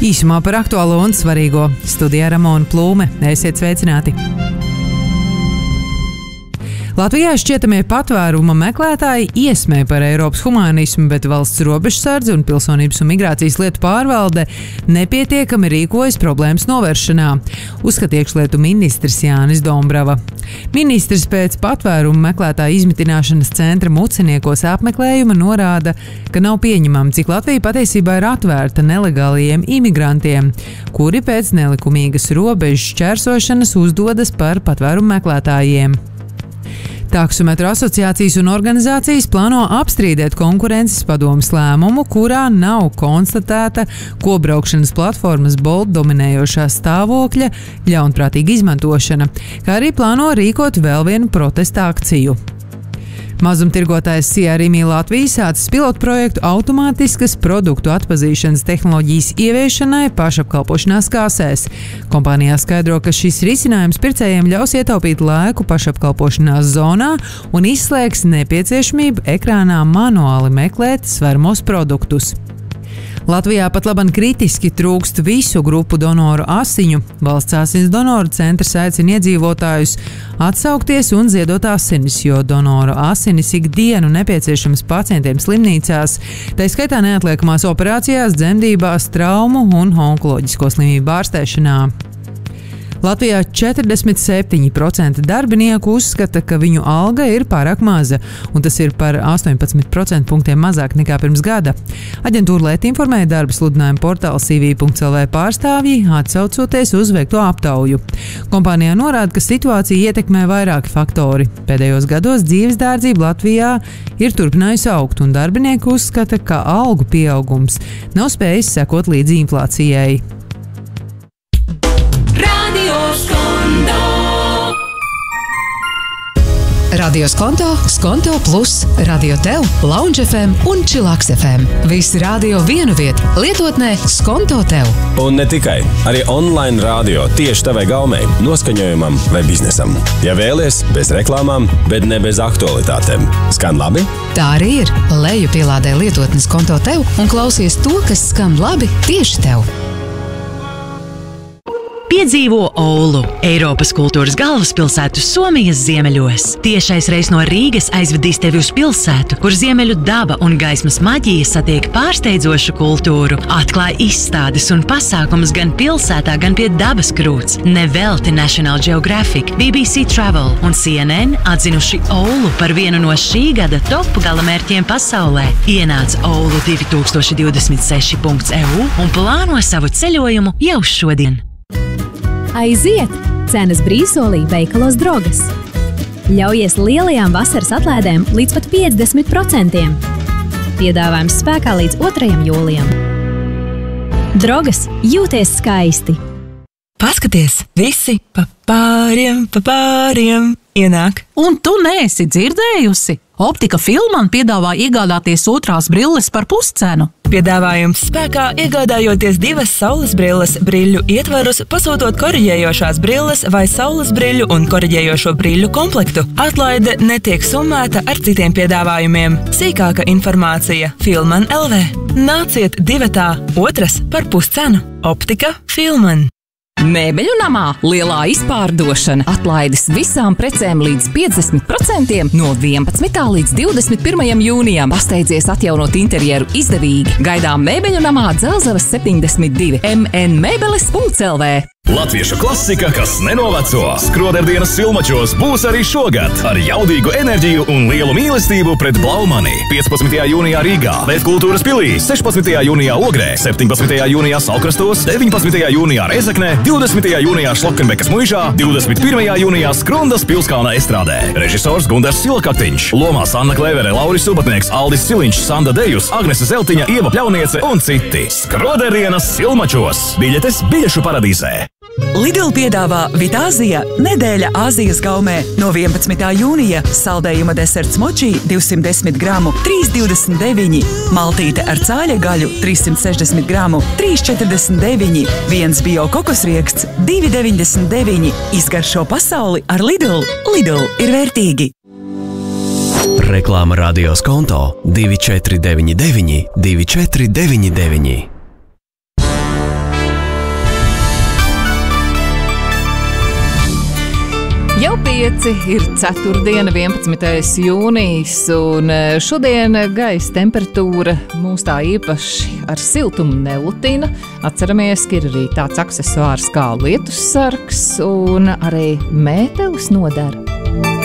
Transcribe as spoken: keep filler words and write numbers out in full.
Īsumā par aktuālo un svarīgo. Studijā Ramona Plūme. Esiet sveicināti! Latvijā šķietamie patvēruma meklētāji iesmē par Eiropas humānismu, bet valsts robežsardze un pilsonības un migrācijas lietu pārvalde nepietiekami rīkojas problēmas novēršanā, uzskata iekšlietu ministrs Jānis Dombrava. Ministrs pēc patvēruma meklētāju izmitināšanas centra Muceniekos apmeklējuma norāda, ka nav pieņemami, cik Latvija patiesībā ir atvērta nelegālajiem imigrantiem, kuri pēc nelikumīgas robežu šķērsošanas uzdodas par patvērumu meklētājiem. Taksometru asociācijas un organizācijas plāno apstrīdēt konkurences padomes lēmumu, kurā nav konstatēta kopbraukšanas platformas Bolt dominējošā stāvokļa ļaunprātīga izmantošana, kā arī plāno rīkot vēl vienu protesta akciju. Mazumtirgotājs C R M Latvija sācis pilotprojektu automātiskas produktu atpazīšanas tehnoloģijas ieviešanai pašapkalpošanās kasēs. Kompānijā skaidro, ka šis risinājums pircējiem ļaus ietaupīt laiku pašapkalpošanās zonā un izslēgs nepieciešamību ekrānā manuāli meklēt svarmos produktus. Latvijā pat laban kritiski trūkst visu grupu donoru asiņu. Valsts asins donoru centrs aicina iedzīvotājus atsaukties un ziedot asinis, jo donoru asinis ikdienu nepieciešams pacientiem slimnīcās, tā skaitā neatliekamās operācijās, dzemdībās, traumu un onkoloģisko slimību ārstēšanā. Latvijā četrdesmit septiņi procenti darbinieku uzskata, ka viņu alga ir pārāk maza, un tas ir par astoņpadsmit procentu punktiem mazāk nekā pirms gada. Aģentūra Lēt informēja darba sludinājumu portāla C V punkts L V pārstāvji, atsaucoties uz veikto aptauju. Kompānijā norāda, ka situācija ietekmē vairāki faktori. Pēdējos gados dzīves dārdzība Latvijā ir turpinājusi augt, un darbinieki uzskata, ka algu pieaugums nav spējis sekot līdz inflācijai. Radio Skonto, Skonto Plus, Radio Tev, Lounge F M un Chillax F M. Visi radio vienu vietu, lietotnē Skonto Tev. Un ne tikai, arī online radio tieši tavai gaumei, noskaņojumam vai biznesam. Ja vēlies, bez reklāmām, bet ne bez aktualitātēm. Skan labi? Tā arī ir. Leju pielādē lietotni Skonto Tev un klausies to, kas skan labi tieši tev. Piedzīvo Oulu, Eiropas kultūras galvaspilsētu Somijas ziemeļos. Tiešais reis no Rīgas aizvedīs tevi uz pilsētu, kur ziemeļu daba un gaismas maģija satiek pārsteidzošu kultūru. Atklāj izstādes un pasākumus gan pilsētā, gan pie dabas krūts. Nevelti National Geographic, B B C Travel un C N N atzinuši Oulu par vienu no šī gada top galamērķiem pasaulē. Ienāc oulu divi tūkstoši divdesmit seši punkts E U un plāno savu ceļojumu jau šodien. Aiziet! Cenas brīvsolī veikalos Drogas. Ļaujies lielajām vasaras atlaidēm līdz pat piecdesmit procentiem. Piedāvājums spēkā līdz otrajam jūlijam. Drogas, jūties skaisti! Paskaties, visi pa pāriem, pa pāriem ienāk. Un tu neesi dzirdējusi? Optika Filman piedāvā iegādāties otrās brilles par puscenu. Piedāvājums spēkā iegādājoties divas saules brilles briļu ietvarus, pasūtot koriģējošās brilles vai saules briļu un koriģējošo briļu komplektu. Atlaide netiek summēta ar citiem piedāvājumiem. Sīkāka informācija Filman L V. Nāciet divatā, otras par puscenu. Optika Filman. Mēbeļu namā lielā izpārdošana, atlaides visām precēm līdz piecdesmit procentiem no vienpadsmitā līdz divdesmit pirmajam jūnijam. Pasteidzies atjaunot interjeru izdevīgi. Gaidām Mēbeļu namā Dzelzavas septiņdesmit divi m n mēbeles punkts L V. Latviešu klasika, kas nenoveco. Skroderdienas Silmačos būs arī šogad ar jaudīgu enerģiju un lielu mīlestību pret Blaumani. piecpadsmitajā jūnijā Rīgā, Vētkultūras pilī, sešpadsmitajā jūnijā Ogrē, septiņpadsmitajā jūnijā Salkrastos, deviņpadsmitajā jūnijā Rezeknē, divdesmitajā jūnijā Šlokenbekas muižā, divdesmit pirmajā jūnijā Skrundas Pilskalna estrādē. Režisors Gundars Silakaktiņš, lomās Anna Klevere, Lauris Subatnieks, Aldis Siliņš, Sanda Dejus, Agnese Zeltiņa, Ieva Pļauniece un citi. Skroderdienas Silmačos. Biļetes biļešu paradīzē. Lidl piedāvā Vitāzija nedēļa Āzijas gaumē. No vienpadsmitā jūnija saldējuma deserts močī divsimt desmit gramu trīs divdesmit deviņi, maltīte ar cāļa gaļu trīssimt sešdesmit gramu trīs četrdesmit deviņi, viens bio kokosrieksts divi deviņdesmit deviņi. Izgaršo pasauli ar Lidl. Lidl ir vērtīgi. Reklāma Radio Skonto divi četri deviņi deviņi divi četri deviņi deviņi. Jau pieci ir ceturtdiena, vienpadsmitais jūnijas, un šodien gaisa temperatūra mūs tā īpaši ar siltumu nelutina. Atceramies, ka ir arī tāds aksesuārs kā lietussargs un arī mētelis nodara.